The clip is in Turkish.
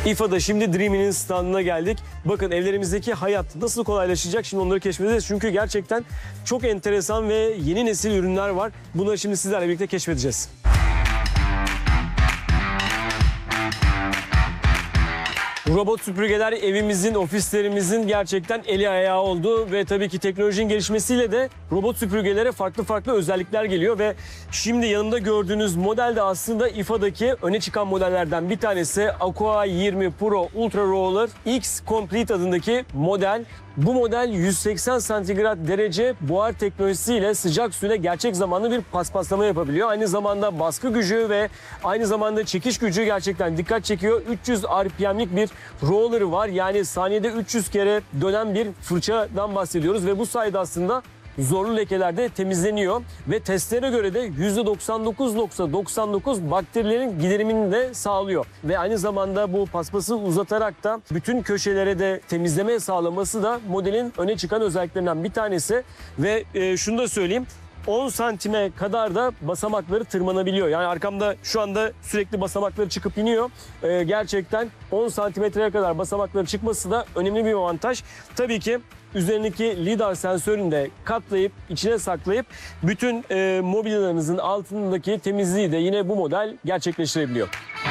İFA'da şimdi Dreamy'nin standına geldik. Bakın evlerimizdeki hayat nasıl kolaylaşacak, şimdi onları keşfedeceğiz. Çünkü gerçekten çok enteresan ve yeni nesil ürünler var. Bunları şimdi sizlerle birlikte keşfedeceğiz. Robot süpürgeler evimizin, ofislerimizin gerçekten eli ayağı oldu ve tabii ki teknolojinin gelişmesiyle de robot süpürgelere farklı özellikler geliyor ve şimdi yanımda gördüğünüz model de aslında İFA'daki öne çıkan modellerden bir tanesi. Aqua 20 Pro Ultra Roller X Complete adındaki model. Bu model 180 santigrat derece buhar teknolojisiyle sıcak suyla gerçek zamanlı bir paspaslama yapabiliyor. Aynı zamanda baskı gücü ve aynı zamanda çekiş gücü gerçekten dikkat çekiyor. 300 RPM'lik bir roller'ı var. Yani saniyede 300 kere dönen bir fırçadan bahsediyoruz ve bu sayede aslında zorlu lekeler de temizleniyor ve testlere göre de %99.99 bakterilerin giderimini de sağlıyor. Ve aynı zamanda bu paspası uzatarak da bütün köşelere de temizleme sağlaması da modelin öne çıkan özelliklerinden bir tanesi. Ve şunu da söyleyeyim, 10 santime kadar da basamakları tırmanabiliyor. Yani arkamda şu anda sürekli basamakları çıkıp iniyor. Gerçekten 10 santimetreye kadar basamakları çıkması da önemli bir avantaj. Tabii ki üzerindeki lidar sensörünü de katlayıp içine saklayıp bütün mobilyalarınızın altındaki temizliği de yine bu model gerçekleştirebiliyor.